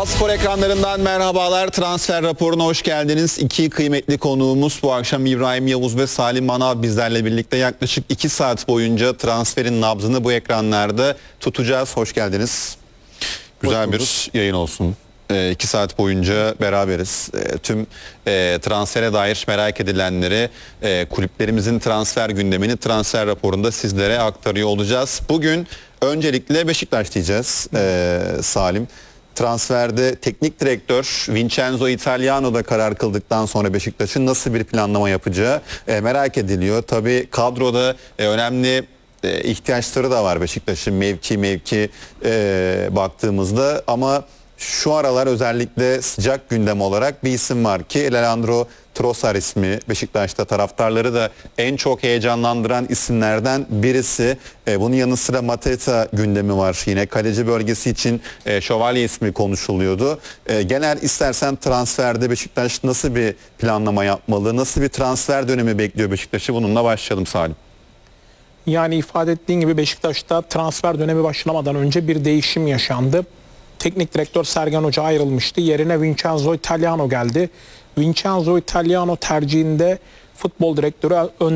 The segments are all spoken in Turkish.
Spor ekranlarından merhabalar. Transfer raporuna hoş geldiniz. İki kıymetli konuğumuz bu akşam İbrahim Yavuz ve Salim Manav bizlerle birlikte yaklaşık 2 saat boyunca transferin nabzını bu ekranlarda tutacağız. Hoş geldiniz. Güzel bir yayın olsun. 2 saat boyunca beraberiz. Tüm transfere dair merak edilenleri, kulüplerimizin transfer gündemini transfer raporunda sizlere aktarıyor olacağız. Bugün öncelikle Beşiktaş diyeceğiz Salim. Transferde teknik direktör Vincenzo Italiano'da karar kıldıktan sonra Beşiktaş'ın nasıl bir planlama yapacağı merak ediliyor. Tabii kadroda önemli ihtiyaçları da var Beşiktaş'ın mevki baktığımızda, ama şu aralar özellikle sıcak gündem olarak bir isim var ki Leandro Trossard ismi Beşiktaş'ta taraftarları da en çok heyecanlandıran isimlerden birisi. Bunun yanı sıra Mateta gündemi var. Yine kaleci bölgesi için Şövalye ismi konuşuluyordu. Genel istersen transferde Beşiktaş nasıl bir planlama yapmalı? Nasıl bir transfer dönemi bekliyor Beşiktaş'ı? Bununla başlayalım Salim. Yani ifade ettiğin gibi Beşiktaş'ta transfer dönemi başlamadan önce bir değişim yaşandı. Teknik direktör Sergen Hoca ayrılmıştı. Yerine Vincenzo Italiano geldi. Vincenzo Italiano tercihinde futbol direktörü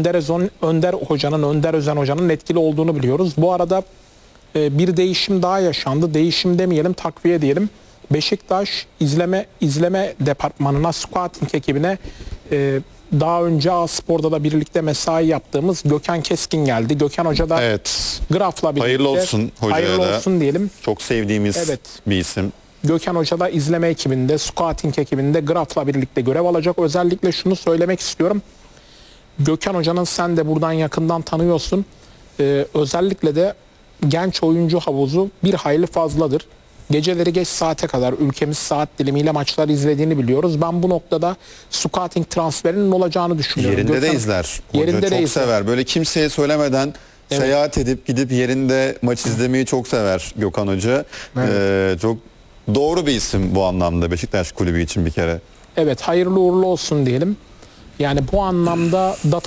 Önder Özen Hoca'nın etkili olduğunu biliyoruz. Bu arada bir değişim daha yaşandı. Değişim demeyelim, takviye diyelim. Beşiktaş izleme departmanına, scouting ekibine daha önce A-Spor'da da birlikte mesai yaptığımız Gökhan Keskin geldi. Gökhan Hoca da Graf'la birlikte hayırlı olsun hocaya, hayırlı olsun diyelim. Çok sevdiğimiz bir isim. Gökhan Hoca da izleme ekibinde, scouting ekibinde Graf'la birlikte görev alacak. Özellikle şunu söylemek istiyorum. Gökhan Hoca'nın, sen de buradan yakından tanıyorsun. Özellikle de genç oyuncu havuzu bir hayli fazladır. Geceleri geç saate kadar ülkemiz saat dilimiyle maçlar izlediğini biliyoruz. Ben bu noktada scouting transferinin olacağını düşünüyorum. Yerinde Gökhan, de izler. Hoca yerinde çok de sever. Böyle kimseye söylemeden seyahat edip gidip yerinde maç izlemeyi çok sever Gökhan Hoca. Çok doğru bir isim bu anlamda Beşiktaş kulübü için bir kere. Evet, hayırlı uğurlu olsun diyelim. Yani bu anlamda da